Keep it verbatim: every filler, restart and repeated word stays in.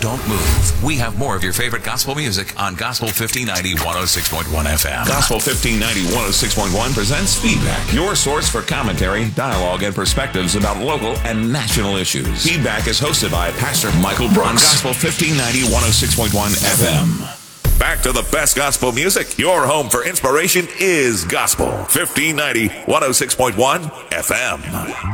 Don't move. We have more of your favorite gospel music on Gospel fifteen ninety, one oh six point one F M. Gospel fifteen ninety, one oh six point one presents Feedback, your source for commentary, dialogue, and perspectives about local and national issues. Feedback is hosted by Pastor Michael Brooks on Gospel fifteen ninety, one oh six point one F M. Back to the best gospel music. Your home for inspiration is Gospel fifteen ninety, one oh six point one F M.